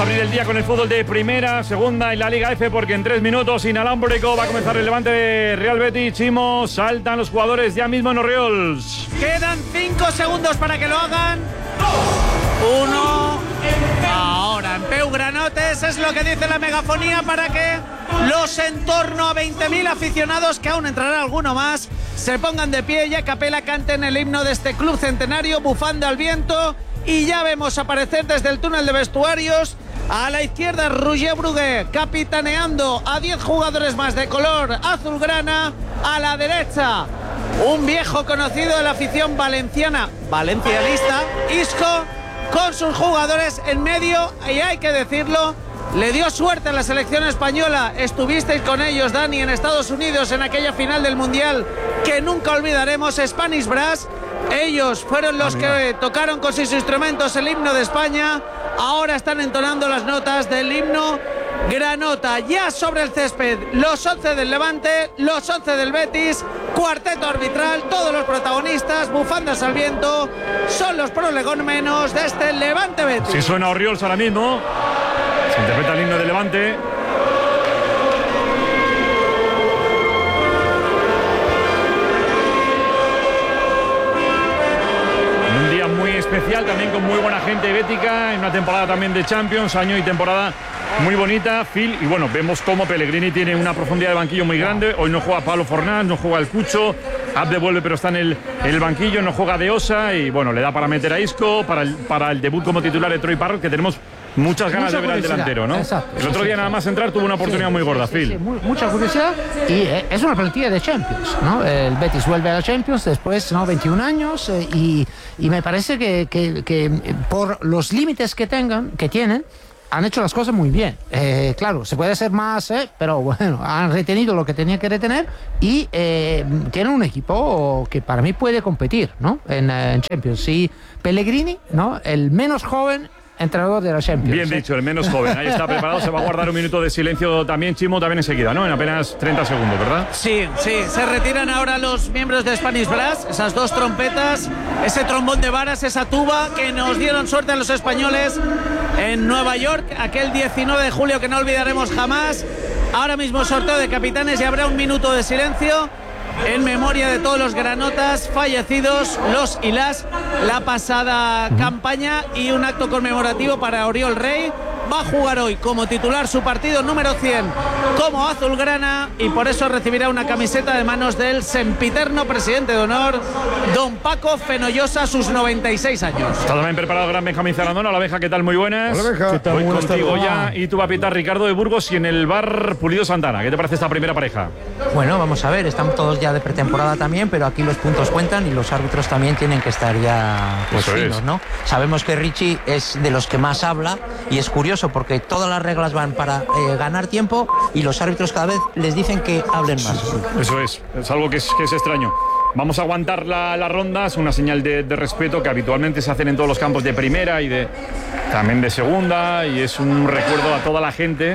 abrir el día con el fútbol de primera, segunda en la Liga F, porque en 3 minutos inalámbrico va a comenzar el Levante de Real Betis. Chimo, saltan los jugadores ya mismo en Orriols. Quedan 5 segundos para que lo hagan. 1. Ahora en Peu Granotes es lo que dice la megafonía para que los en torno a 20.000 aficionados, que aún entrará alguno más, se pongan de pie y a capela canten el himno de este club centenario, bufando al viento. Y ya vemos aparecer desde el túnel de vestuarios a la izquierda Roger Brugué capitaneando a 10 jugadores más de color azulgrana. A la derecha un viejo conocido de la afición valenciana, valencianista, Isco, con sus jugadores en medio. Y hay que decirlo, le dio suerte a la selección española. Estuvisteis con ellos, Dani, en Estados Unidos en aquella final del Mundial que nunca olvidaremos, Spanish Brass. Ellos fueron los que tocaron con sus instrumentos el himno de España. Ahora están entonando las notas del himno Granota. Ya sobre el césped los 11 del Levante, los 11 del Betis, cuarteto arbitral, todos los protagonistas, bufandas al viento, son los prolegómenos de este Levante Betis. Si suena Orriols ahora mismo, se interpreta el himno del Levante. Especial también con muy buena gente bética en una temporada también de Champions, año y temporada muy bonita, Phil, y bueno, vemos cómo Pellegrini tiene una profundidad de banquillo muy grande. Hoy no juega Pablo Fornás, no juega el Cucho, Abde vuelve pero está en el banquillo, no juega De Osa y bueno, le da para meter a Isco para el debut como titular de Troy Parrott, que tenemos muchas ganas de ver al delantero, ¿no? Exacto, el otro día nada más entrar tuvo una oportunidad muy gorda, Phil. Mucha curiosidad y es una plantilla de Champions, ¿no? El Betis vuelve a la Champions después, ¿no? 21 años y me parece que por los límites que tienen, han hecho las cosas muy bien. Claro, se puede hacer más, pero bueno, han retenido lo que tenía que retener y tienen un equipo que para mí puede competir, ¿no? En Champions. Y Pellegrini, ¿no? El menos joven entrenador de la Champions. Bien dicho, el menos joven. Ahí está preparado. Se va a guardar un minuto de silencio también, Chimo, también enseguida, ¿no? En apenas 30 segundos, ¿verdad? Sí. Se retiran ahora los miembros de Spanish Brass, esas dos trompetas, ese trombón de varas, esa tuba que nos dieron suerte a los españoles en Nueva York, aquel 19 de julio que no olvidaremos jamás. Ahora mismo sorteo de capitanes y habrá un minuto de silencio en memoria de todos los granotas fallecidos, los y las, la pasada campaña, y un acto conmemorativo para Oriol Rey. Va a jugar hoy como titular su partido número 100 como azulgrana y por eso recibirá una camiseta de manos del sempiterno presidente de honor, don Paco Fenollosa, a sus 96 años. Está también preparado gran Benjamín Zarandona. Hola, Benja, ¿qué tal? Muy buenas. Hola, Benja. Voy contigo ya y tú va a pitar Ricardo de Burgos y en el bar Pulido Santana. ¿Qué te parece esta primera pareja? Bueno, vamos a ver, estamos todos ya de pretemporada también, pero aquí los puntos cuentan y los árbitros también tienen que estar ya pues finos, ¿no? Sabemos que Richie es de los que más habla y es curioso porque todas las reglas van para ganar tiempo y los árbitros cada vez les dicen que hablen más. Eso es algo que es extraño. Vamos a aguantar la ronda, es una señal de respeto que habitualmente se hacen en todos los campos de primera y también de segunda, y es un recuerdo a toda la gente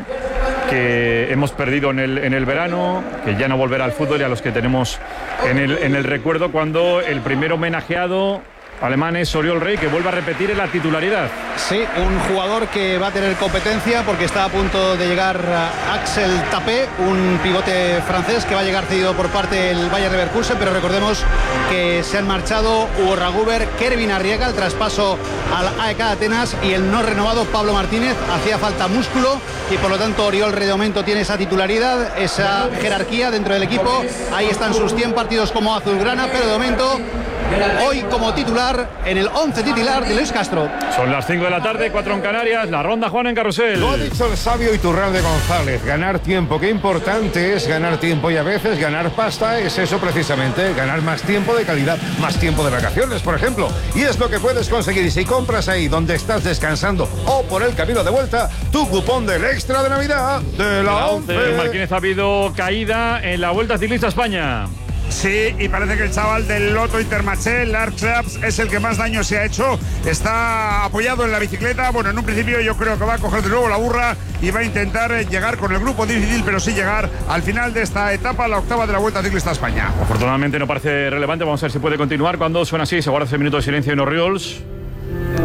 que hemos perdido en el verano, que ya no volverá al fútbol, y a los que tenemos en el recuerdo cuando el primer homenajeado alemán es Oriol Rey, que vuelve a repetir en la titularidad. Sí, un jugador que va a tener competencia porque está a punto de llegar Axel Tapé, un pivote francés que va a llegar cedido por parte del Bayer Leverkusen, pero recordemos que se han marchado Hugo Raguber, Kervin Arriaga, el traspaso al AEK Atenas, y el no renovado Pablo Martínez. Hacía falta músculo y por lo tanto Oriol Rey de momento tiene esa titularidad, esa jerarquía dentro del equipo. Ahí están sus 100 partidos como azulgrana, pero de momento hoy como titular en el 11 titular de Luis Castro. Son las 5 de la tarde, 4 en Canarias, la ronda Juan en Carrusel. Lo ha dicho el sabio Iturralde González, ganar tiempo. Qué importante es ganar tiempo, y a veces ganar pasta es eso precisamente, ganar más tiempo de calidad, más tiempo de vacaciones, por ejemplo. Y es lo que puedes conseguir si compras ahí donde estás descansando o por el camino de vuelta tu cupón del extra de Navidad de la 11. Martínez, ha habido caída en la Vuelta Ciclista a España. Sí, y parece que el chaval del Lotto Intermarché, Lark Traps, es el que más daño se ha hecho. Está apoyado en la bicicleta. Bueno, en un principio yo creo que va a coger de nuevo la burra y va a intentar llegar con el grupo difícil, pero sí llegar al final de esta etapa, la octava de la Vuelta Ciclista a España. Afortunadamente no parece relevante. Vamos a ver si puede continuar. Cuando suena así, se guarda ese minuto de silencio en Orriols.